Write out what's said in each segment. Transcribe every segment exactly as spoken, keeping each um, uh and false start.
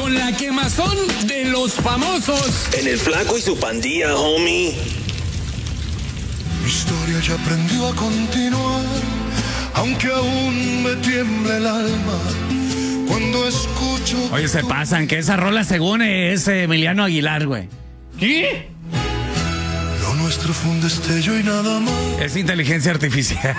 con la quemazón de los famosos. En el Flaco y su Pandilla, homie. Mi historia ya aprendió a continuar, aunque aún me tiembla el alma cuando escucho... Oye, se pasan, que esa rola según es Emiliano Aguilar, güey. ¿Qué? Lo nuestro fue un destello y nada más. Es inteligencia artificial.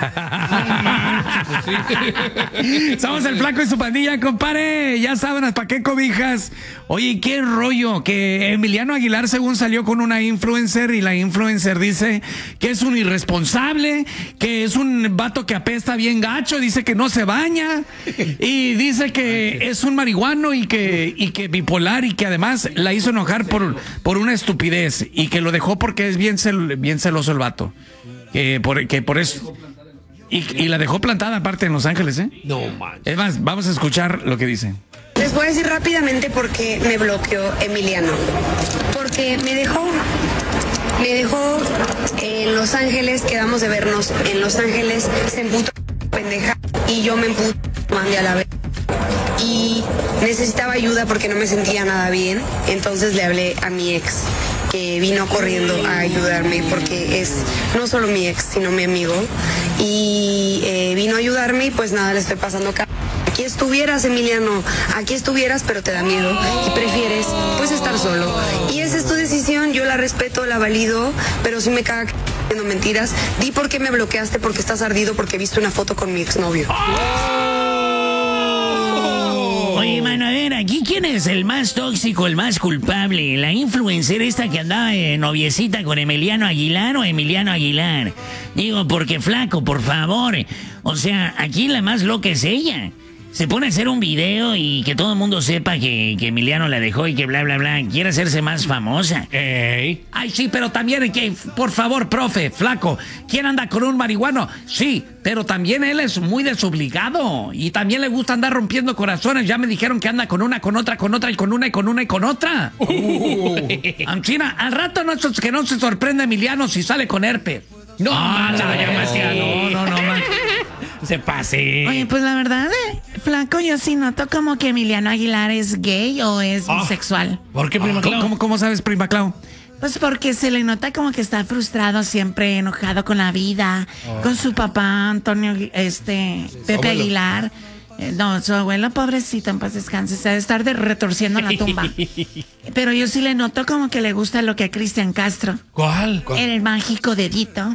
Somos el Flaco y su Pandilla, compadre. Ya saben, ¿para qué cobijas? Oye, qué rollo que Emiliano Aguilar según salió con una influencer y la influencer dice que es un irresponsable, que es un vato que apesta bien gacho, dice que no se baña y dice que es un marihuano y que, y que bipolar y que además la hizo enojar por, por una estupidez y que lo dejó porque es bien, cel, bien celoso el vato. Que por, que por eso... Y, y la dejó plantada aparte en Los Ángeles, ¿eh? No manches. Es más, vamos a escuchar lo que dice. Les voy a decir rápidamente por qué me bloqueó Emiliano. Porque me dejó, me dejó en Los Ángeles, quedamos de vernos en Los Ángeles, se emputó pendeja y yo me emputé, mandé a la vez. Y necesitaba ayuda porque no me sentía nada bien, entonces le hablé a mi ex, que vino corriendo a ayudarme porque es no solo mi ex, sino mi amigo. Y eh, vino a ayudarme y pues nada, le estoy pasando acá. Aquí estuvieras, Emiliano, aquí estuvieras, pero te da miedo y prefieres pues estar solo. Y esa es tu decisión, yo la respeto, la valido, pero si me caga diciendo mentiras, di por qué me bloqueaste, porque estás ardido, porque viste una foto con mi exnovio. Oye, mano, a ver, aquí quién es el más tóxico, el más culpable, la influencer esta que andaba de noviecita con Emiliano Aguilar o Emiliano Aguilar. Digo, porque Flaco, por favor, o sea, aquí la más loca es ella. Se pone a hacer un video y que todo el mundo sepa que, que Emiliano la dejó y que bla, bla, bla. Quiere hacerse más famosa. Ey. Ay, sí, pero también, que, por favor, profe, Flaco, ¿quién anda con un marihuano? Sí, pero también él es muy desobligado y también le gusta andar rompiendo corazones. Ya me dijeron que anda con una, con otra, con otra y con una y con una y con otra. Uh. Anchina, al rato no, que no se sorprenda Emiliano si sale con herpes. No, Ah, manches, no, doña Macía, no, no, no, man. Se pase. Oye, pues la verdad, eh, Flaco, yo sí noto como que Emiliano Aguilar es gay o es Ah. bisexual. ¿Por qué, prima ¿Cómo, Clau? cómo, cómo sabes, prima Clau? Pues porque se le nota como que está frustrado, siempre enojado con la vida, con su papá, Antonio, este, Pepe abuelo. Aguilar. Eh, no, su abuelo, pobrecito, en paz descanse, se debe estar de retorciendo en la tumba. Pero yo sí le noto como que le gusta lo que a Cristian Castro. ¿Cuál? ¿Cuál? El mágico dedito.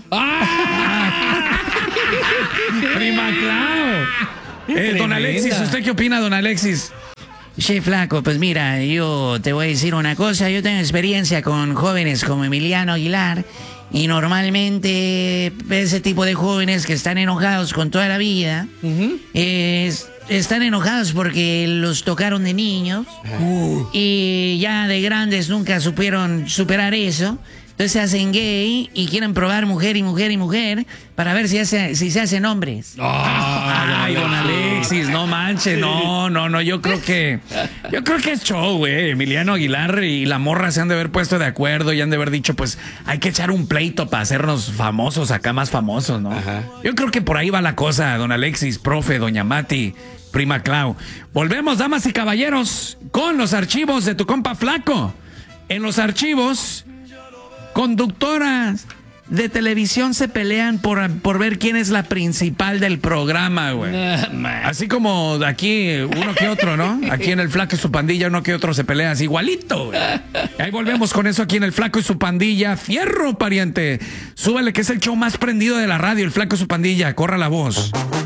Prima Clau. Eh, don Alexis, ¿usted qué opina, don Alexis? Sí, Flaco, pues mira, yo te voy a decir una cosa. Yo tengo experiencia con jóvenes como Emiliano Aguilar y normalmente ese tipo de jóvenes que están enojados con toda la vida, Uh-huh. es- están enojados porque los tocaron de niños Uh. y ya de grandes nunca supieron superar eso. Entonces se hacen gay y quieren probar mujer y mujer y mujer para ver si, hace, si se hacen hombres. Ay, don Alexis, no manche, no, no, no, yo creo que, yo creo que es show, güey. Emiliano Aguilar y la morra se han de haber puesto de acuerdo y han de haber dicho, pues, hay que echar un pleito para hacernos famosos, acá más famosos, ¿no? Ajá. Yo creo que por ahí va la cosa, don Alexis, profe, doña Mati, prima Clau. Volvemos, damas y caballeros, con los archivos de tu compa Flaco. En los archivos, conductoras de televisión se pelean por, por ver quién es la principal del programa, güey. Así como aquí uno que otro, ¿no? Aquí en el Flaco y su Pandilla uno que otro se pelea así igualito, güey. Ahí volvemos con eso aquí en el Flaco y su Pandilla. Fierro, pariente. Súbele que es el show más prendido de la radio, el Flaco y su Pandilla. Corra la voz.